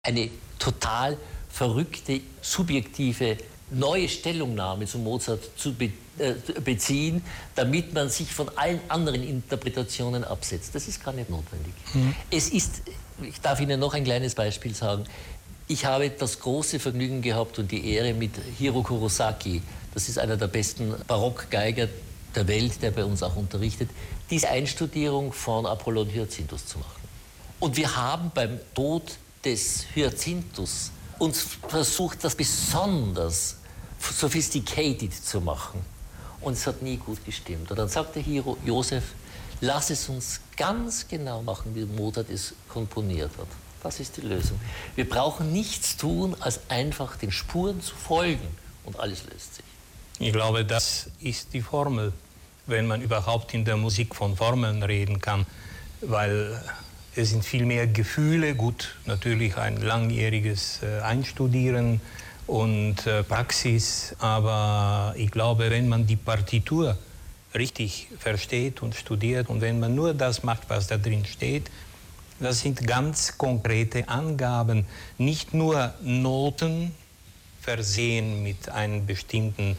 eine total verrückte, subjektive, neue Stellungnahme zu Mozart zu beziehen, damit man sich von allen anderen Interpretationen absetzt. Das ist gar nicht notwendig. Es ist, ich darf Ihnen noch ein kleines Beispiel sagen, ich habe das große Vergnügen gehabt und die Ehre, mit Hiro Kurosaki, das ist einer der besten Barockgeiger der Welt, der bei uns auch unterrichtet, diese Einstudierung von Apollon Hyacinthus zu machen. Und wir haben beim Tod des Hyacinthus uns versucht, das besonders sophisticated zu machen. Und es hat nie gut gestimmt. Und dann sagte Hiro, Josef, lass es uns ganz genau machen, wie Mozart es komponiert hat. Das ist die Lösung. Wir brauchen nichts tun, als einfach den Spuren zu folgen. Und alles löst sich. Ich glaube, das ist die Formel, wenn man überhaupt in der Musik von Formeln reden kann. Weil es sind viel mehr Gefühle, gut, natürlich ein langjähriges Einstudieren und Praxis. Aber ich glaube, wenn man die Partitur richtig versteht und studiert und wenn man nur das macht, was da drin steht, das sind ganz konkrete Angaben, nicht nur Noten versehen mit einem bestimmten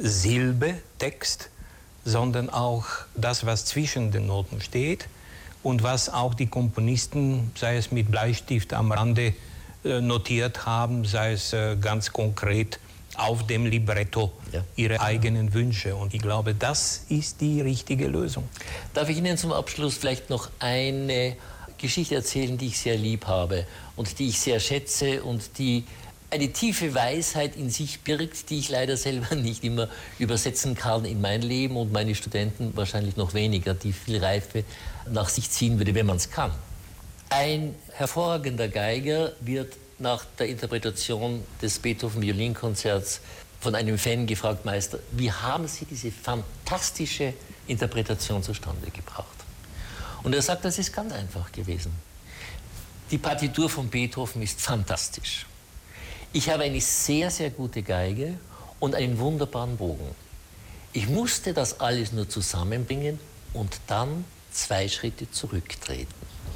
Silbetext, sondern auch das, was zwischen den Noten steht und was auch die Komponisten, sei es mit Bleistift am Rande, notiert haben, sei es ganz konkret auf dem Libretto, ihre eigenen Wünsche. Und ich glaube, das ist die richtige Lösung. Darf ich Ihnen zum Abschluss vielleicht noch eine Geschichte erzählen, die ich sehr lieb habe und die ich sehr schätze und die eine tiefe Weisheit in sich birgt, die ich leider selber nicht immer übersetzen kann in mein Leben und meine Studenten wahrscheinlich noch weniger, die viel Reife nach sich ziehen würde, wenn man es kann. Ein hervorragender Geiger wird nach der Interpretation des Beethoven-Violinkonzerts von einem Fan gefragt, Meister, wie haben Sie diese fantastische Interpretation zustande gebracht? Und er sagt, das ist ganz einfach gewesen. Die Partitur von Beethoven ist fantastisch. Ich habe eine sehr, sehr gute Geige und einen wunderbaren Bogen. Ich musste das alles nur zusammenbringen und dann 2 Schritte zurücktreten.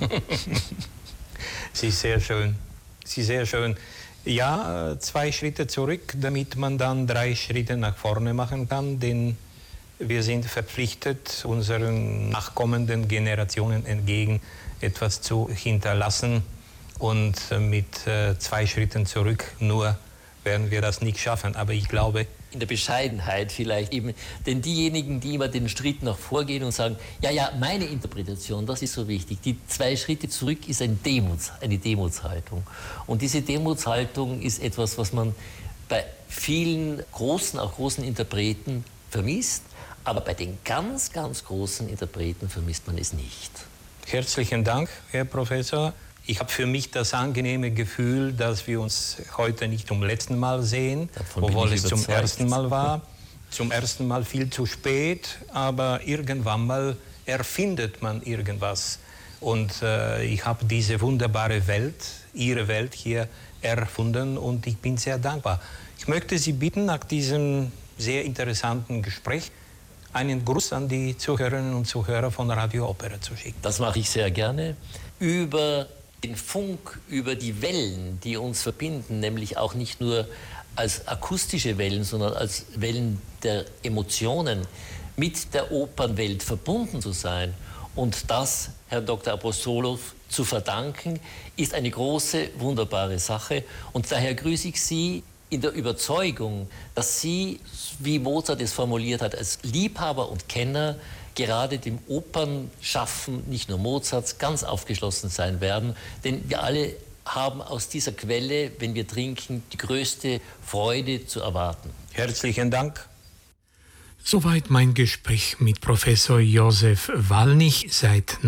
Sie ist sehr schön. Sie ist sehr schön. Ja, 2 Schritte zurück, damit man dann 3 Schritte nach vorne machen kann, denn wir sind verpflichtet, unseren nachkommenden Generationen entgegen etwas zu hinterlassen. Und mit 2 Schritten zurück nur werden wir das nicht schaffen. Aber ich glaube, in der Bescheidenheit vielleicht eben, denn diejenigen, die immer den Schritt nach vorgehen und sagen, ja, meine Interpretation, das ist so wichtig. Die 2 Schritte zurück ist eine Demutshaltung. Und diese Demutshaltung ist etwas, was man bei vielen großen, auch großen Interpreten vermisst. Aber bei den ganz, ganz großen Interpreten vermisst man es nicht. Herzlichen Dank, Herr Professor. Ich habe für mich das angenehme Gefühl, dass wir uns heute nicht zum letzten Mal sehen, obwohl es zum ersten Mal war. Zum ersten Mal viel zu spät, aber irgendwann mal erfindet man irgendwas. Und ich habe diese wunderbare Welt, Ihre Welt hier erfunden und ich bin sehr dankbar. Ich möchte Sie bitten, nach diesem sehr interessanten Gespräch einen Gruß an die Zuhörerinnen und Zuhörer von Radio Opera zu schicken. Das mache ich sehr gerne. Über den Funk, über die Wellen, die uns verbinden, nämlich auch nicht nur als akustische Wellen, sondern als Wellen der Emotionen, mit der Opernwelt verbunden zu sein und das Herrn Dr. Apostolov zu verdanken, ist eine große, wunderbare Sache. Und daher grüße ich Sie in der Überzeugung, dass Sie, wie Mozart es formuliert hat, als Liebhaber und Kenner gerade dem Opernschaffen, nicht nur Mozarts, ganz aufgeschlossen sein werden. Denn wir alle haben aus dieser Quelle, wenn wir trinken, die größte Freude zu erwarten. Herzlichen Dank. Soweit mein Gespräch mit Professor Josef Walnig, seit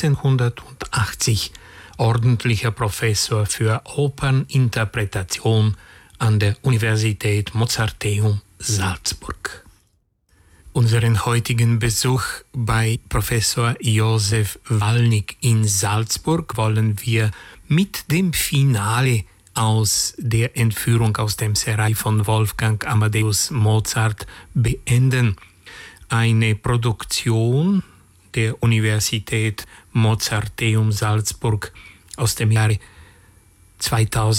1980 ordentlicher Professor für Operninterpretation an der Universität Mozarteum Salzburg. Unseren heutigen Besuch bei Professor Josef Walnig in Salzburg wollen wir mit dem Finale aus der Entführung aus dem Serail von Wolfgang Amadeus Mozart beenden. Eine Produktion der Universität Mozarteum Salzburg aus dem Jahre 2000.